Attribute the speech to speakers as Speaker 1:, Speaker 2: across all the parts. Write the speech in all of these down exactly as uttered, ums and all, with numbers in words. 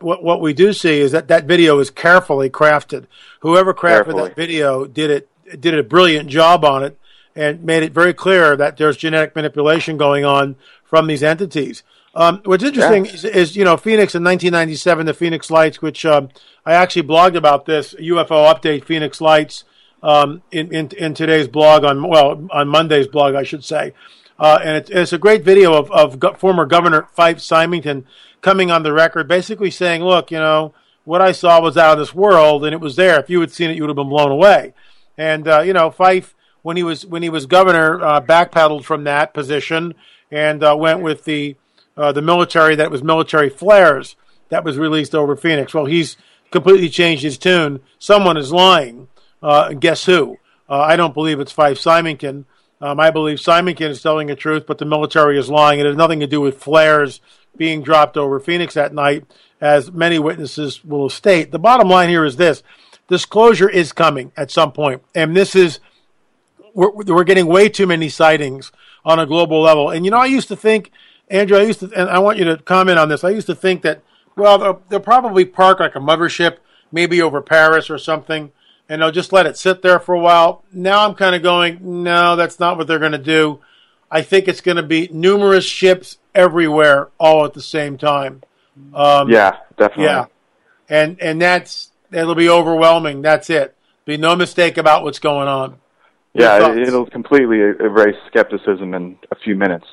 Speaker 1: what what we do see is that that video is carefully crafted. Whoever crafted carefully. that video did it did a brilliant job on it and made it very clear that there's genetic manipulation going on from these entities. Um, what's interesting yeah. is, is, you know, Phoenix in nineteen ninety-seven, the Phoenix Lights, which um, I actually blogged about this, U F O Update, Phoenix Lights, um, in, in in today's blog, on well, on Monday's blog, I should say. Uh, and it, it's a great video of, of go- former Governor Fife Symington coming on the record, basically saying, look, you know, what I saw was out of this world, and it was there. If you had seen it, you would have been blown away. And, uh, you know, Fife, when he was when he was governor, uh, backpedaled from that position and uh, went with the Uh, the military, that was military flares that was released over Phoenix. Well, he's completely changed his tune. Someone is lying. Uh, and guess who? Uh, I don't believe it's Fife Symington. Um, I believe Symington is telling the truth, but the military is lying. It has nothing to do with flares being dropped over Phoenix that night, as many witnesses will state. The bottom line here is this. Disclosure is coming at some point, and this is, we're, we're getting way too many sightings on a global level. And, you know, I used to think, Andrew, I used to, and I want you to comment on this. I used to think that, well, they'll, they'll probably park like a mothership, maybe over Paris or something, and they'll just let it sit there for a while. Now I'm kind of going, no, that's not what they're going to do. I think it's going to be numerous ships everywhere, all at the same time. Um,
Speaker 2: yeah, definitely.
Speaker 1: Yeah, and and that's it'll be overwhelming. That's it. Be no mistake about what's going on.
Speaker 2: Yeah, it, it'll completely erase skepticism in a few minutes.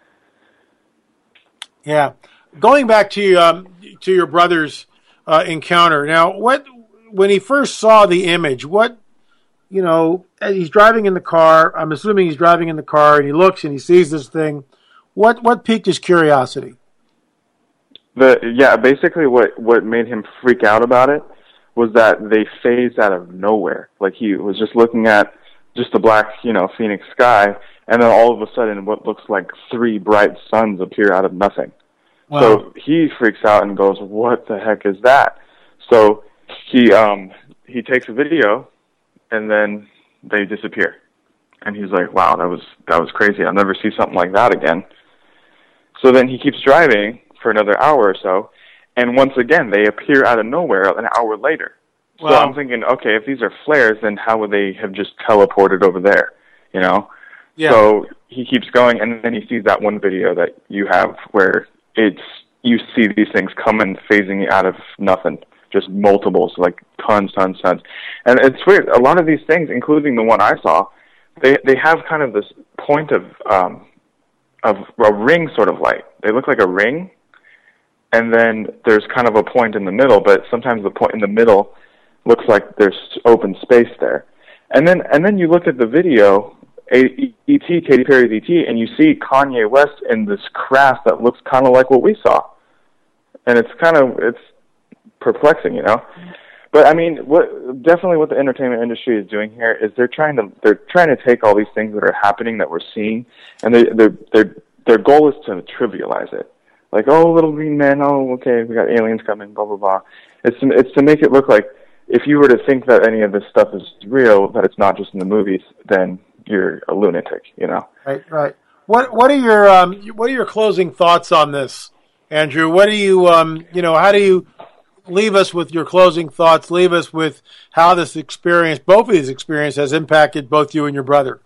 Speaker 1: Yeah, going back to um, to your brother's uh, encounter. Now, what when he first saw the image, what you know, he's driving in the car. I'm assuming he's driving in the car, and he looks and he sees this thing. What what piqued his curiosity?
Speaker 2: The yeah, basically what what made him freak out about it was that they phased out of nowhere. Like he was just looking at just the black, you know, Phoenix sky. And then all of a sudden, what looks like three bright suns appear out of nothing. Wow. So he freaks out and goes, "What the heck is that?" So he um, he takes a video, and then they disappear. And he's like, "Wow, that was that was crazy. I'll never see something like that again." So then he keeps driving for another hour or so, and once again they appear out of nowhere an hour later. Wow. So I'm thinking, okay, if these are flares, then how would they have just teleported over there? You know. Yeah. So he keeps going, and then he sees that one video that you have where it's you see these things coming, phasing out of nothing, just multiples, like tons, tons, tons. And it's weird. A lot of these things, including the one I saw, they they have kind of this point of um, of a ring sort of light. They look like a ring, and then there's kind of a point in the middle, but sometimes the point in the middle looks like there's open space there. And then and then you look at the video. E T, Katy Perry's E T, and you see Kanye West in this craft that looks kind of like what we saw, and it's kind of it's perplexing, you know. But I mean, what definitely what the entertainment industry is doing here is they're trying to they're trying to take all these things that are happening that we're seeing, and they their their their goal is to trivialize it, like, oh, little green man, oh, okay, we got aliens coming, blah blah blah. It's to, it's to make it look like if you were to think that any of this stuff is real, that it's not just in the movies, then you're a lunatic, you know.
Speaker 1: Right, right. What what are your um what are your closing thoughts on this, Andrew? What do you um you know how do you leave us with your closing thoughts? Leave us with how this experience, both of these experiences, has impacted both you and your brother.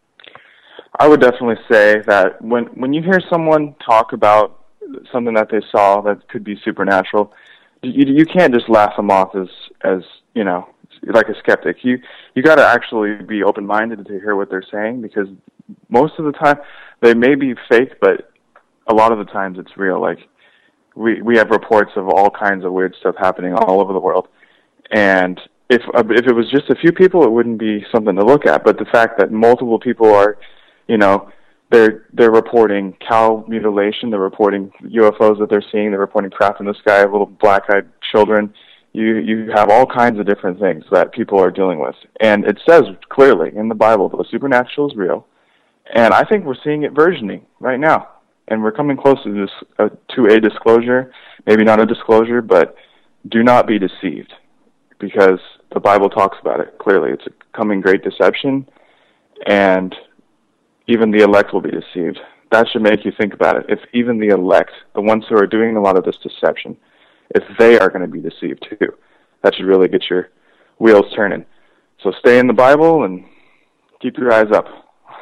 Speaker 2: I would definitely say that when when you hear someone talk about something that they saw that could be supernatural, you you can't just laugh them off as as you know. like a skeptic. You you got to actually be open-minded to hear what they're saying, because most of the time they may be fake, but a lot of the times it's real. Like we we have reports of all kinds of weird stuff happening all over the world, and if uh, if it was just a few people, it wouldn't be something to look at. But the fact that multiple people are, you know, they're they're reporting cow mutilation, they're reporting U F Os that they're seeing, they're reporting craft in the sky, little black-eyed children. You you have all kinds of different things that people are dealing with. And it says clearly in the Bible that the supernatural is real. And I think we're seeing it versioning right now. And we're coming close to, this, uh, to a disclosure, maybe not a disclosure, but do not be deceived, because the Bible talks about it clearly. It's a coming great deception, and even the elect will be deceived. That should make you think about it. If even the elect, the ones who are doing a lot of this deception, if they are going to be deceived too. That should really get your wheels turning. So stay in the Bible and keep your eyes up.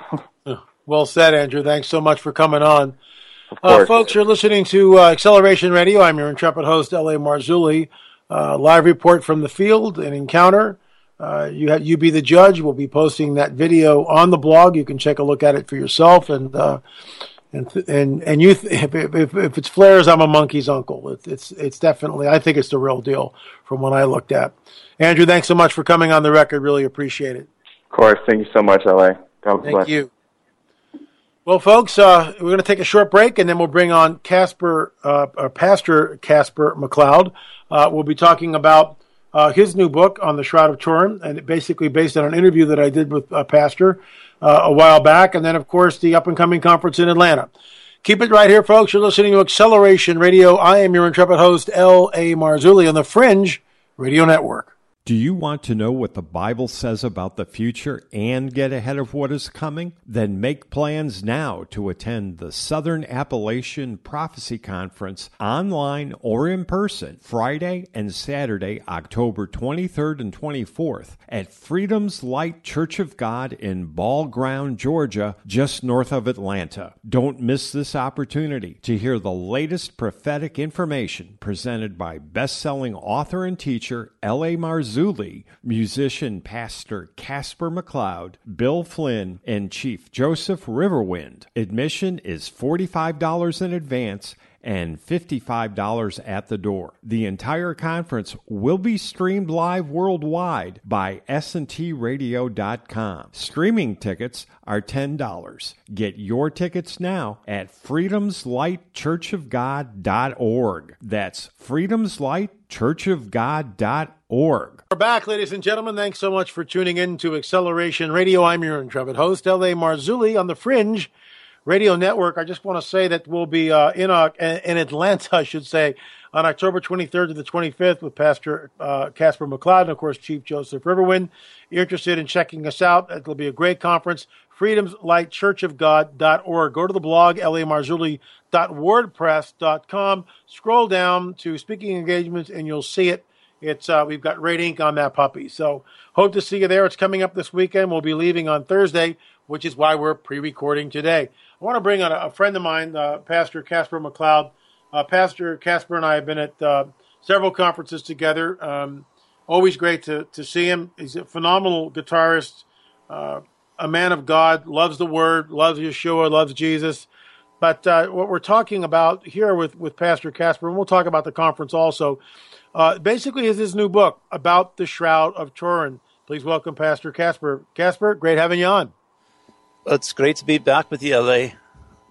Speaker 1: Well said, Andrew. Thanks so much for coming on.
Speaker 2: Of course.
Speaker 1: Uh, folks, you're listening to uh, Acceleration Radio. I'm your intrepid host, L A. Marzulli. Uh, live report from the field, an encounter. Uh, you have, you be the judge. We'll be posting that video on the blog. You can check a look at it for yourself. And uh, and and and you, th- if, if if it's flares, I'm a monkey's uncle. It, it's it's definitely. I think it's the real deal from what I looked at. Andrew, thanks so much for coming on the record. Really appreciate it.
Speaker 2: Of course. Thank you so much, L A. God bless.
Speaker 1: Thank you. Well, folks, uh, we're going to take a short break, and then we'll bring on Casper, uh, uh, Pastor Casper McLeod. Uh, we'll be talking about uh, his new book on the Shroud of Turin, and basically based on an interview that I did with uh, Pastor uh, a while back, and then, of course, the up-and-coming conference in Atlanta. Keep it right here, folks. You're listening to Acceleration Radio. I am your intrepid host, L A. Marzulli, on the Fringe Radio Network.
Speaker 3: Do you want to know what the Bible says about the future and get ahead of what is coming? Then make plans now to attend the Southern Appalachian Prophecy Conference online or in person Friday and Saturday, October twenty-third and twenty-fourth at Freedom's Light Church of God in Ball Ground, Georgia, just north of Atlanta. Don't miss this opportunity to hear the latest prophetic information presented by best-selling author and teacher L A. Marzulli, musician Pastor Casper McLeod, Bill Flynn, and Chief Joseph Riverwind. Admission is forty-five dollars in advance and fifty-five dollars at the door. The entire conference will be streamed live worldwide by S and T radio dot com. Streaming tickets are ten dollars. Get your tickets now at freedoms light church of god dot org. That's freedoms light church of god dot org.
Speaker 1: We're back, ladies and gentlemen. Thanks so much for tuning in to Acceleration Radio. I'm your intrepid host, L A. Marzulli, on the Fringe Radio Network. I just want to say that we'll be uh, in uh, in Atlanta, I should say, on October twenty-third to the twenty-fifth with Pastor uh, Casper McLeod and, of course, Chief Joseph Riverwind. You're interested in checking us out? It'll be a great conference. freedoms light church of god dot org. Go to the blog, L A marzulli dot wordpress dot com. Scroll down to speaking engagements, and you'll see it. It's uh, we've got red ink on that puppy. So hope to see you there. It's coming up this weekend. We'll be leaving on Thursday, which is why we're pre-recording today. I want to bring on a, a friend of mine, uh, Pastor Casper McLeod. Uh, Pastor Casper and I have been at uh, several conferences together. Um, always great to, to see him. He's a phenomenal guitarist, uh, a man of God, loves the Word, loves Yeshua, loves Jesus. But uh, what we're talking about here with, with Pastor Casper, and we'll talk about the conference also, uh, basically is his new book about the Shroud of Turin. Please welcome Pastor Casper. Casper, great having you on.
Speaker 4: It's great to be back with you, L A.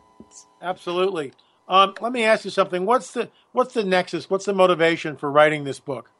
Speaker 1: Absolutely. Um, let me ask you something. What's the what's the nexus? What's the motivation for writing this book?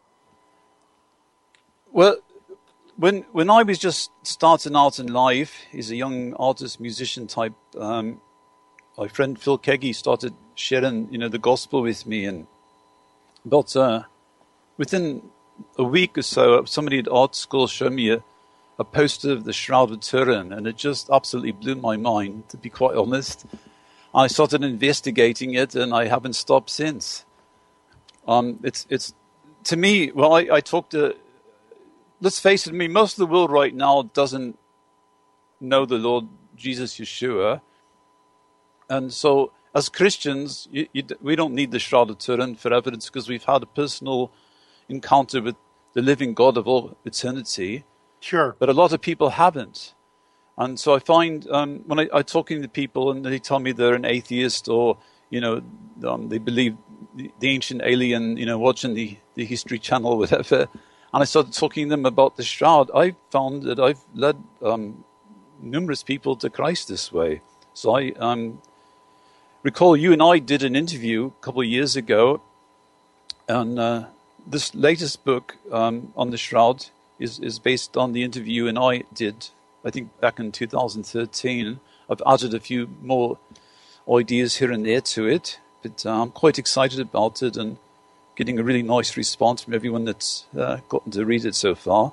Speaker 4: Well, when when I was just starting out in life as a young artist, musician type, um, my friend Phil Keggy started sharing, you know, the gospel with me, and about uh, within a week or so, somebody at art school showed me a, a poster of the Shroud of Turin, and it just absolutely blew my mind, to be quite honest. I started investigating it, and I haven't stopped since. Um, it's it's to me. Well, I, I talk to. Let's face it. I mean, most of the world right now doesn't know the Lord Jesus Yeshua, and so as Christians, you, you, we don't need the Shroud of Turin for evidence because we've had a personal encounter with the living God of all eternity.
Speaker 1: Sure,
Speaker 4: but a lot of people haven't. And so I find um, when I, I'm talking to people and they tell me they're an atheist or, you know, um, they believe the, the ancient alien, you know, watching the, the History Channel or whatever, and I started talking to them about the Shroud, I found that I've led um, numerous people to Christ this way. So I um, recall you and I did an interview a couple of years ago, and uh, this latest book um, on the Shroud is, is based on the interview you and I did, I think back in two thousand thirteen. I've added a few more ideas here and there to it, but uh, I'm quite excited about it and getting a really nice response from everyone that's uh, gotten to read it so far.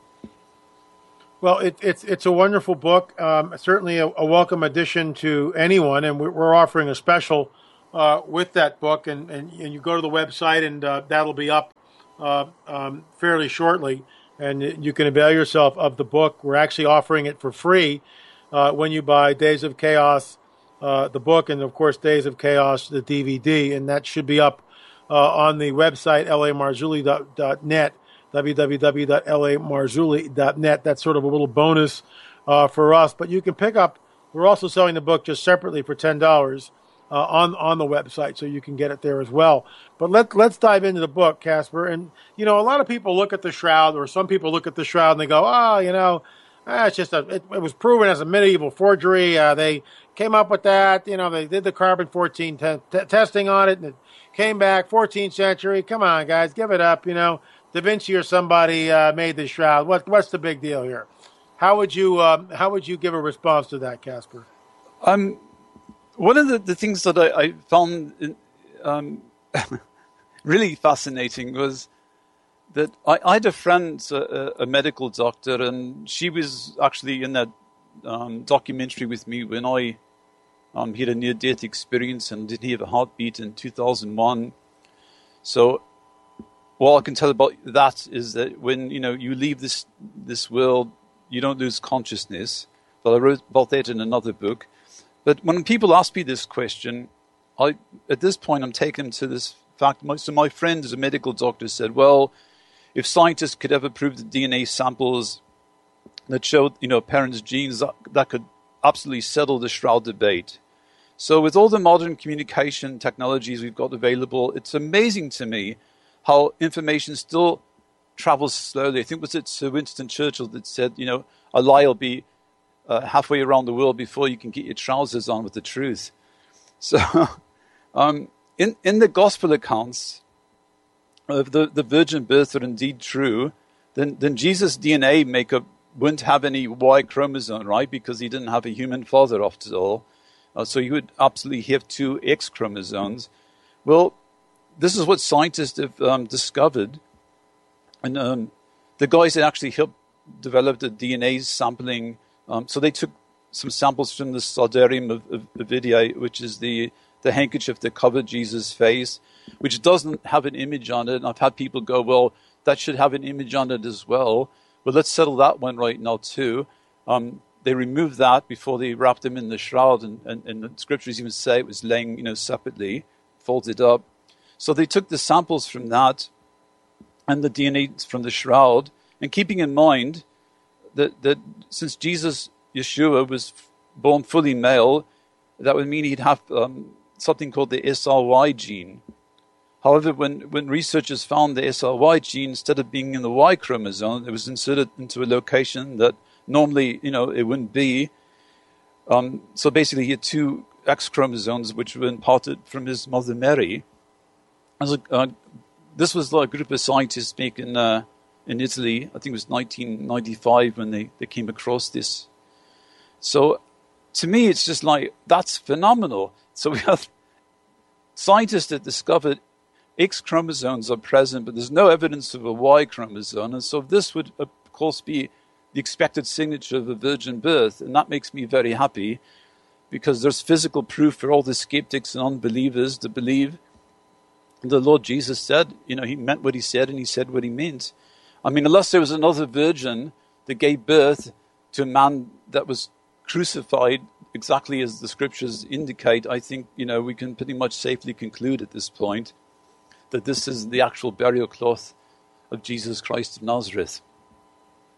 Speaker 1: Well, it, it's it's a wonderful book, um, certainly a, a welcome addition to anyone, and we're, we're offering a special uh, with that book, and, and, and you go to the website, and uh, that'll be up uh, um, fairly shortly, and you can avail yourself of the book. We're actually offering it for free uh, when you buy Days of Chaos, uh, the book, and of course Days of Chaos, the D V D, and that should be up uh, on the website L A Marzulli dot net, w w w dot l a marzulli dot net. That's sort of a little bonus uh, for us, but you can pick up. We're also selling the book just separately for ten dollars uh, on on the website, so you can get it there as well. But let let's dive into the book, Casper. And you know, a lot of people look at the shroud, or some people look at the shroud and they go, "Oh, you know, ah, it's just a. It, it was proven as a medieval forgery. Uh, they came up with that. You know, they did the carbon fourteen te- te- testing on it, and it came back fourteenth century. Come on, guys, give it up. You know, Da Vinci or somebody uh, made the shroud. What what's the big deal here?" How would you um, how would you give a response to that, Casper?
Speaker 4: Um, one of the, the things that I, I found um, really fascinating was that I, I had a friend, a, a medical doctor, and she was actually in that um, documentary with me when I um, had a near-death experience and didn't have a heartbeat in two thousand one. So all I can tell about that is that when you know you leave this this world, you don't lose consciousness. But I wrote about that in another book. But when people ask me this question, I at this point I'm taken to this fact. So my friend, as a medical doctor, said, "Well, if scientists could ever prove the D N A samples that showed, you know, parents' genes, that, that could absolutely settle the shroud debate." So with all the modern communication technologies we've got available, it's amazing to me how information still travels slowly. I think it was it Sir Winston Churchill that said, you know, a lie will be uh, halfway around the world before you can get your trousers on with the truth. So um, in, in the gospel accounts, if the, the virgin birth are indeed true, then, then Jesus' D N A makeup wouldn't have any Y chromosome, right? Because he didn't have a human father after all. Uh, so he would absolutely have two X chromosomes. Well, this is what scientists have um, discovered. And um, the guys that actually helped develop the D N A sampling, um, so they took some samples from the Sardarium of, of, of Vidiae, which is the, the handkerchief that covered Jesus' face, which doesn't have an image on it. And I've had people go, well, that should have an image on it as well. Well, let's settle that one right now too. Um, they removed that before they wrapped him in the shroud, and, and, and the scriptures even say it was laying, you know, separately, folded up. So they took the samples from that and the D N A from the shroud, and keeping in mind that, that since Jesus, Yeshua, was born fully male, that would mean he'd have um, something called the S R Y gene. However, when, when researchers found the S R Y gene, instead of being in the Y chromosome, it was inserted into a location that normally, you know, it wouldn't be. Um, so basically, he had two X chromosomes, which were imparted from his mother Mary. As a, uh, this was like a group of scientists back in, uh, in Italy. I think it was nineteen ninety-five when they, they came across this. So to me, it's just like, that's phenomenal. So we have scientists that discovered X chromosomes are present, but there's no evidence of a Y chromosome. And so this would, of course, be the expected signature of a virgin birth. And that makes me very happy, because there's physical proof for all the skeptics and unbelievers to believe the Lord Jesus said, you know, he meant what he said and he said what he meant. I mean, unless there was another virgin that gave birth to a man that was crucified exactly as the scriptures indicate, I think, you know, we can pretty much safely conclude at this point that this is the actual burial cloth of Jesus Christ of Nazareth.